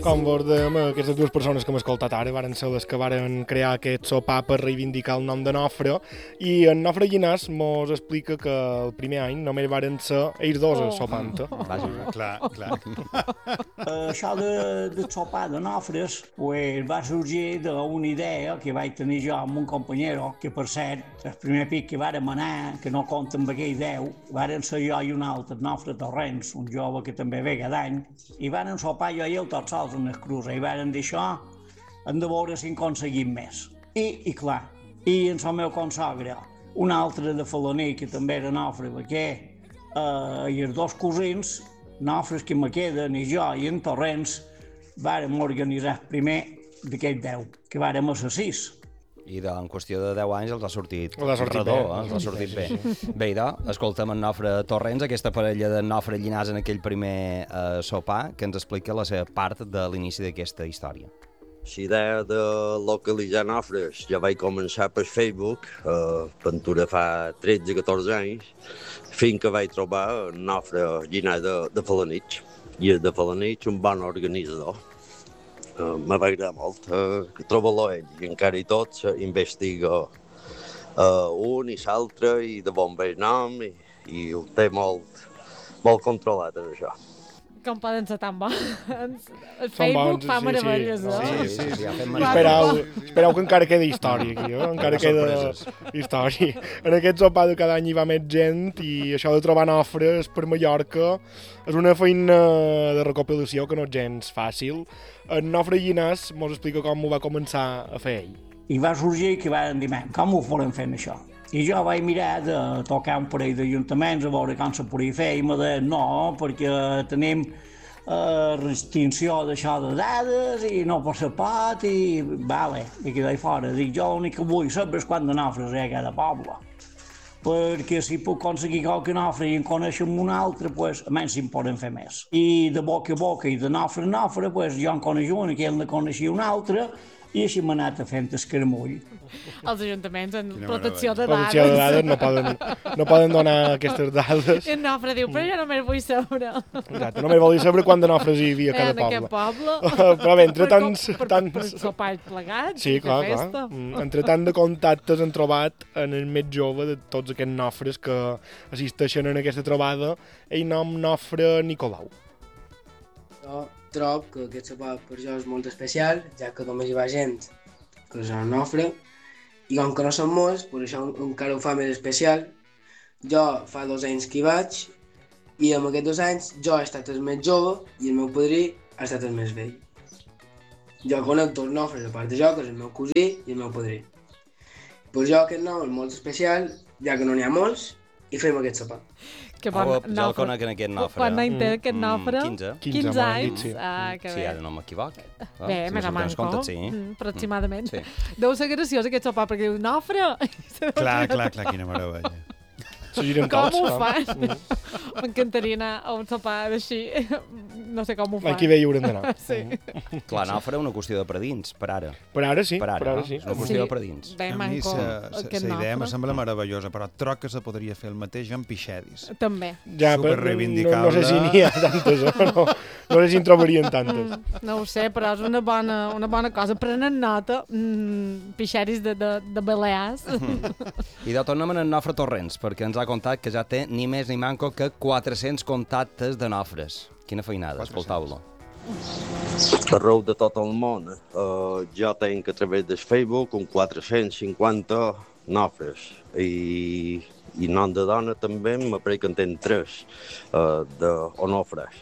Com vos dèiem, aquestes dues persones que hem escoltat ara varen ser les que varen crear aquest sopar per reivindicar el nom de Nofre, i en Nofre Llinàs mos explica que el primer any només varen ser ells dos sopant. Vaja, clar. Això de sopar de Nofres pues, va sorgir d'una idea que vaig tenir jo amb un companyero, que per cert, el primer pic que vàrem anar, que no compta amb aquell 10, varen ser jo i un altre, Nofre Torrents, un jove que també ve cada any, i varen sopar jo i ell tots sols en el cruza, i varen dir això, hem de veure si en aconseguim més. I clar, i en el meu consogre, un altre de Faloní, que també era Nofre, perquè i els dos cosins, Nofres que me queden, i jo i en Torrents, vàrem organitzar primer d'aquest 10, que vàrem a 6. I en qüestió de 10 anys els ha sortit redó, redó, els ha sortit bé. Bé, escoltem en Nofre Torrents, aquesta parella de Nofre Llinàs en aquell primer sopar, que ens explica la seva part de l'inici d'aquesta història. La idea de localitzar Nofres ja vaig començar per Facebook, pintura fa 13-14 anys, fins que vaig trobar Nofre Llinàs de Falanitx. I el de Falanitx, un bon organitzador. Me va agradar molt, trobo-lo ell, i encara i tot investiga un i l'altre, i de bon bé nom, i ho té molt controlat, això. Com poden ser tan bons? El Facebook fa meravelles, no? Sí, Espereu que encara queda història aquí, encara queda història. En aquest sopar de cada any hi va més gent, i això de trobar Nofres per Mallorca és una feina de recopilació que no és gens fàcil. En Nofre Llinàs mos explica com ho va començar a fer ell. I va sorgir que van dir, com ho farem fent això? I jo vaig mirar de tocar un parell d'ajuntaments a veure com se podia fer, i me deien no, perquè tenim restricció d'això de dades i no per ser pot, i vale, i quedai fora. Dic, jo l'únic que vull saber és quant de Nofres hi ha a cada poble, perquè si puc aconseguir qualque Nofre i en conèixer un altre, pues, almenys si en poden fer més. I de boca a boca i de Nofre a Nofre, pues, jo en coneix un, i ell ne coneixia un altre, i així m'ha anat fent escaramull. Els ajuntaments en protecció de Protecció de dades no poden donar aquestes dades. I en Nofre diu, però jo només vull saber. Exacte, només volia saber quant de Nofres hi havia a cada poble. En aquest poble. Però bé, entre tants... Per sopar plegats, sí, clar. Entre tant de contactes han trobat en el més jove de tots aquests Nofres que assisteixen en aquesta trobada, ell nom Nofre Nicolau. Jo trobo que aquest sopar per jo és molt especial, ja que només hi va gent que és el Nofre, i com que no som molts, per això encara ho fa més especial. Jo fa 2 anys que hi vaig, i en aquests 2 anys jo he estat el més jove i el meu padrí ha estat el més vell. Jo conec tots els Nofres, a part de jo, que és el meu cosí i el meu padrí. Per jo aquest nom és molt especial, ja que no n'hi ha molts, i fem aquest sopar. Que bon Jo el conec en aquest Nofre. Quan any té aquest Nofre? 15 anys. Sí. Que sí, bé. ara no m'equivoc. Bé, més o menys, sí. Aproximadament. Sí. Deu ser graciós aquest sopar, perquè diu, Nofre! Clar, quina meravella. Com ho fan? M'encantaria anar a un sopar així. No sé com ho fan. Aquí bé hi haurem d'anar. Sí. Clar, Nofre una qüestió de predins, per ara. Per ara sí. Per ara, no? sí. És una qüestió de predins. Ben A mi manco, la idea me sembla meravellosa, però troc que se podria fer el mateix amb pixedis. També. Ja, però no sé si n'hi ha tantes, no sé si en trobarien tantes. No ho sé, però és una bona cosa. Prenen nota, pixeris de Balears. I de tornem en Nofre Torrents, perquè ens ha contat que ja té ni més ni manco que 400 contactes de Nofres. Quina feinada, escoltau-lo. Arreu de tot el món, jo tenc a través del Facebook un 450 Nofres, i nom de dona també m'apareix que en tenen 3 d'Onofres.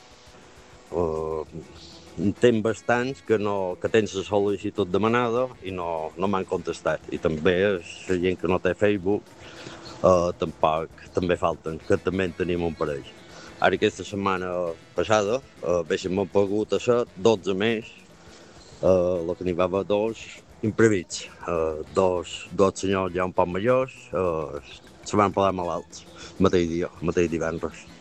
En tenc bastants que tenen la sol·licitud demanada i no m'han contestat. I també la gent que no té Facebook tampoc també falten, que també en tenim un parell. Ara aquesta setmana passada haguéssim pogut ser 12 més, el que n'hi va haver 2 imprevits. Dos senyors ja un poc majors se van posar malalts mateix dia, mateix divendres.